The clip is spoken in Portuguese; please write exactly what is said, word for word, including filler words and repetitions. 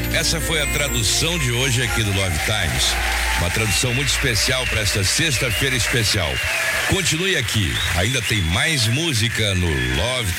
Essa foi a tradução de hoje aqui do Love Times. Uma tradução muito especial para esta sexta-feira especial. Continue aqui, ainda tem mais música no Love